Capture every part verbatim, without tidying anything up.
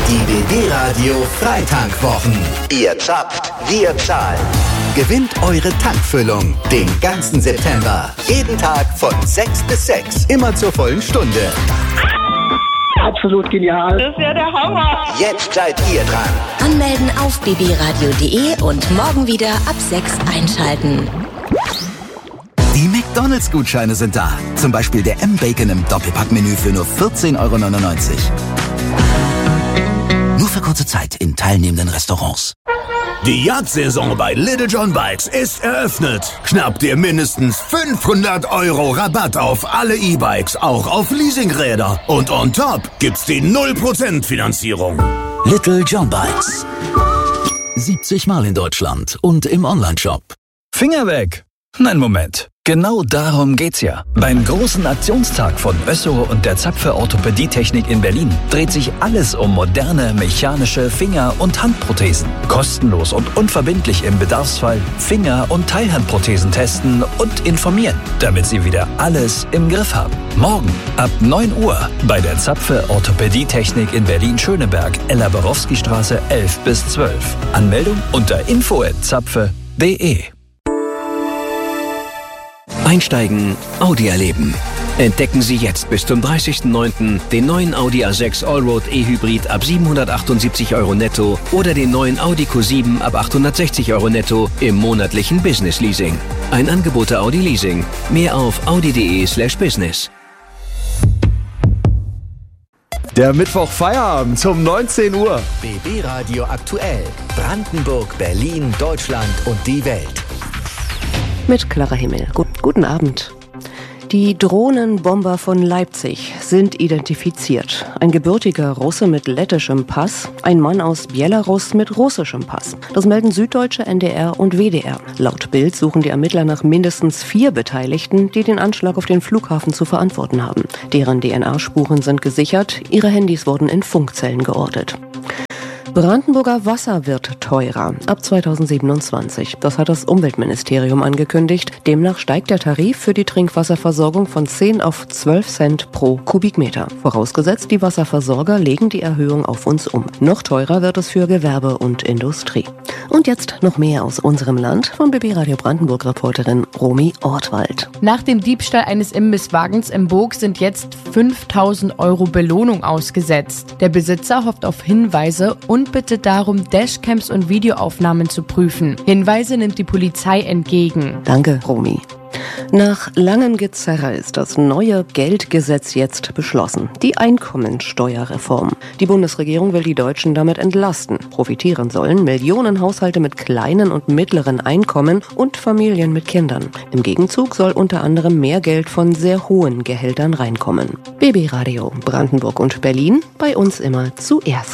Die B B-Radio Freitankwwochen. Ihr zapft, wir zahlen. Gewinnt eure Tankfüllung den ganzen September. Jeden Tag von sechs bis sechs. Immer zur vollen Stunde. Absolut genial. Das ist ja der Hammer. Jetzt seid ihr dran. Anmelden auf b b radio punkt d e und morgen wieder ab sechs einschalten. Die McDonalds-Gutscheine sind da. Zum Beispiel der M-Bacon im Doppelpackmenü für nur vierzehn Euro neunundneunzig. Nur für kurze Zeit in teilnehmenden Restaurants. Die Jagdsaison bei Little John Bikes ist eröffnet. Schnapp dir mindestens fünfhundert Euro Rabatt auf alle E-Bikes, auch auf Leasingräder. Und on top gibt's die null Prozent Finanzierung. Little John Bikes. siebzig Mal in Deutschland und im Onlineshop. Finger weg! Nein, Moment. Genau darum geht's ja. Beim großen Aktionstag von Össo und der Zapfe Orthopädietechnik in Berlin dreht sich alles um moderne mechanische Finger- und Handprothesen. Kostenlos und unverbindlich im Bedarfsfall Finger- und Teilhandprothesen testen und informieren, damit Sie wieder alles im Griff haben. Morgen ab neun Uhr bei der Zapfe Orthopädietechnik in Berlin-Schöneberg, Ella-Borowski-Straße elf bis zwölf. Anmeldung unter info at zapfe punkt d e. Einsteigen, Audi erleben. Entdecken Sie jetzt bis zum dreißigsten neunten den neuen Audi A sechs Allroad E-Hybrid ab siebenhundertachtundsiebzig Euro netto oder den neuen Audi Q sieben ab achthundertsechzig Euro netto im monatlichen Business Leasing. Ein Angebot der Audi Leasing. Mehr auf audi punkt d e slash business. Der Mittwoch Feierabend um neunzehn Uhr. B B-Radio aktuell. Brandenburg, Berlin, Deutschland und die Welt. Mit Clara Himmel. Gut, guten Abend. Die Drohnenbomber von Leipzig sind identifiziert. Ein gebürtiger Russe mit lettischem Pass, ein Mann aus Belarus mit russischem Pass. Das melden Süddeutsche, N D R und W D R. Laut Bild suchen die Ermittler nach mindestens vier Beteiligten, die den Anschlag auf den Flughafen zu verantworten haben. Deren D N A-Spuren sind gesichert, ihre Handys wurden in Funkzellen geortet. Brandenburger Wasser wird teurer ab zweitausendsiebenundzwanzig. Das hat das Umweltministerium angekündigt. Demnach steigt der Tarif für die Trinkwasserversorgung von zehn auf zwölf Cent pro Kubikmeter. Vorausgesetzt, die Wasserversorger legen die Erhöhung auf uns um. Noch teurer wird es für Gewerbe und Industrie. Und jetzt noch mehr aus unserem Land von B B-Radio Brandenburg-Reporterin Romy Ortwald. Nach dem Diebstahl eines Imbisswagens im Burg sind jetzt fünftausend Euro Belohnung ausgesetzt. Der Besitzer hofft auf Hinweise und bittet darum, Dashcams und Videoaufnahmen zu prüfen. Hinweise nimmt die Polizei entgegen. Danke, Romy. Nach langem Gezerre ist das neue Geldgesetz jetzt beschlossen. Die Einkommensteuerreform. Die Bundesregierung will die Deutschen damit entlasten. Profitieren sollen Millionen Haushalte mit kleinen und mittleren Einkommen und Familien mit Kindern. Im Gegenzug soll unter anderem mehr Geld von sehr hohen Gehältern reinkommen. B B-Radio Brandenburg und Berlin, bei uns immer zuerst.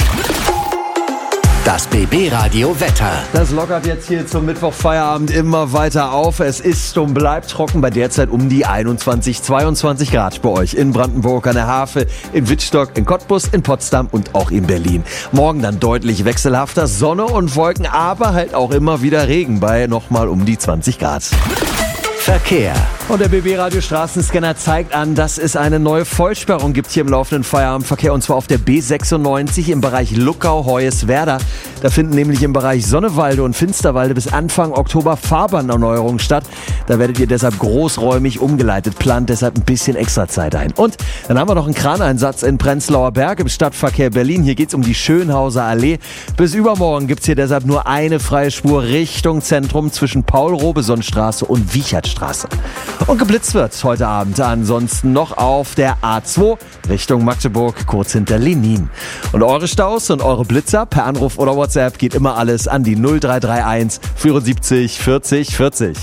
Das B B-Radio Wetter. Das lockert jetzt hier zum Mittwochfeierabend immer weiter auf. Es ist und bleibt trocken bei derzeit um die einundzwanzig, zweiundzwanzig Grad bei euch in Brandenburg an der Havel, in Wittstock, in Cottbus, in Potsdam und auch in Berlin. Morgen dann deutlich wechselhafter, Sonne und Wolken, aber halt auch immer wieder Regen bei nochmal um die zwanzig Grad. Verkehr. Und der B B-Radio Straßenscanner zeigt an, dass es eine neue Vollsperrung gibt hier im laufenden Feierabendverkehr, und zwar auf der B sechsundneunzig im Bereich Luckau-Hoyerswerda. Da finden nämlich im Bereich Sonnewalde und Finsterwalde bis Anfang Oktober Fahrbahnerneuerungen statt. Da werdet ihr deshalb großräumig umgeleitet. Plant deshalb ein bisschen extra Zeit ein. Und dann haben wir noch einen Kraneinsatz in Prenzlauer Berg im Stadtverkehr Berlin. Hier geht es um die Schönhauser Allee. Bis übermorgen gibt es hier deshalb nur eine freie Spur Richtung Zentrum zwischen Paul-Robeson-Straße und Wichertstraße. Und geblitzt wird heute Abend ansonsten noch auf der A zwei Richtung Magdeburg, kurz hinter Lenin. Und eure Staus und eure Blitzer per Anruf oder WhatsApp geht immer alles an die null drei drei eins vierundsiebzig vierzig vierzig.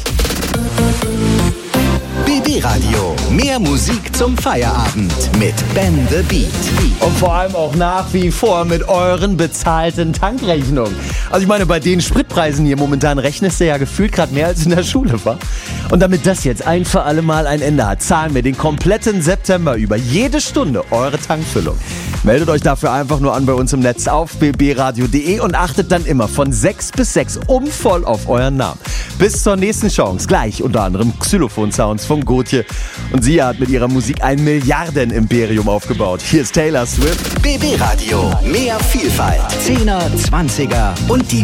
B B-Radio. Mehr Musik zum Feierabend mit Ben the Beat. Und vor allem auch nach wie vor mit euren bezahlten Tankrechnungen. Also ich meine, bei den Spritpreisen hier momentan rechnest du ja gefühlt gerade mehr als in der Schule, wa? Und damit das jetzt ein für alle Mal ein Ende hat, zahlen wir den kompletten September über jede Stunde eure Tankfüllung. Meldet euch dafür einfach nur an bei uns im Netz auf b b radio punkt d e und achtet dann immer von sechs bis sechs umvoll auf euren Namen. Bis zur nächsten Chance. Gleich unter anderem Xylophon-Sounds von Gotje. Und sie hat mit ihrer Musik ein Milliarden-Imperium aufgebaut. Hier ist Taylor Swift. B B Radio. Mehr Vielfalt. Zehner, Zwanziger und die